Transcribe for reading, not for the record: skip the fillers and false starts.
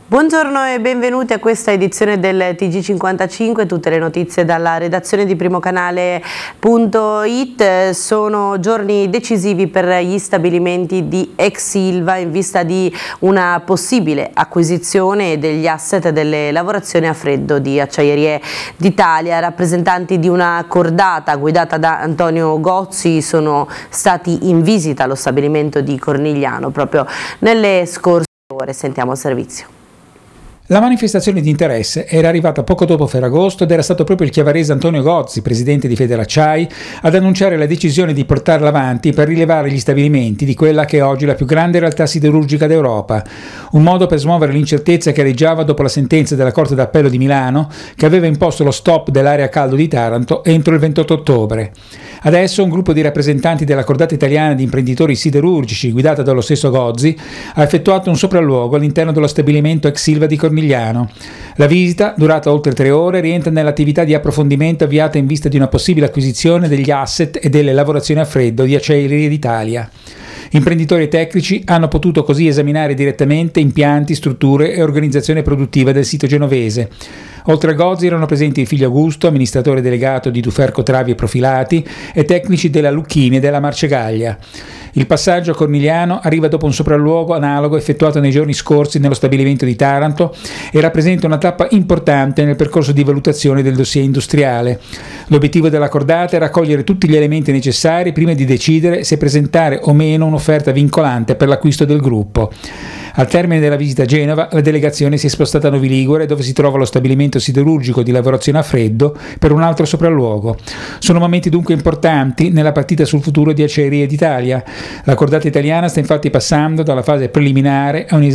Buongiorno e benvenuti a questa edizione del TG55, tutte le notizie dalla redazione di primocanale.it. Sono giorni decisivi per gli stabilimenti di ex Ilva in vista di una possibile acquisizione degli asset delle lavorazioni a freddo di Acciaierie d'Italia. Rappresentanti di una cordata guidata da Antonio Gozzi sono stati in visita allo stabilimento di Cornigliano proprio nelle scorse ore. Sentiamo il servizio. La manifestazione di interesse era arrivata poco dopo Ferragosto ed era stato proprio il chiavarese Antonio Gozzi, presidente di Federacciai, ad annunciare la decisione di portarla avanti per rilevare gli stabilimenti di quella che è oggi la più grande realtà siderurgica d'Europa. Un modo per smuovere l'incertezza che aleggiava dopo la sentenza della Corte d'Appello di Milano che aveva imposto lo stop dell'area a caldo di Taranto entro il 28 ottobre. Adesso un gruppo di rappresentanti della cordata italiana di imprenditori siderurgici, guidata dallo stesso Gozzi, ha effettuato un sopralluogo all'interno dello stabilimento ex Ilva di Cornigliano. La visita, durata oltre 3 ore, rientra nell'attività di approfondimento avviata in vista di una possibile acquisizione degli asset e delle lavorazioni a freddo di Acciaierie d'Italia. Imprenditori e tecnici hanno potuto così esaminare direttamente impianti, strutture e organizzazione produttiva del sito genovese. Oltre a Gozzi erano presenti il figlio Augusto, amministratore delegato di Duferco Travi e Profilati, e tecnici della Lucchini e della Marcegaglia. Il passaggio a Cornigliano arriva dopo un sopralluogo analogo effettuato nei giorni scorsi nello stabilimento di Taranto e rappresenta una tappa importante nel percorso di valutazione del dossier industriale. L'obiettivo della cordata è raccogliere tutti gli elementi necessari prima di decidere se presentare o meno un'offerta vincolante per l'acquisto del gruppo. Al termine della visita a Genova, la delegazione si è spostata a Novi Ligure, dove si trova lo stabilimento siderurgico di lavorazione a freddo, per un altro sopralluogo. Sono momenti dunque importanti nella partita sul futuro di Acciaierie d'Italia. La cordata italiana sta infatti passando dalla fase preliminare a un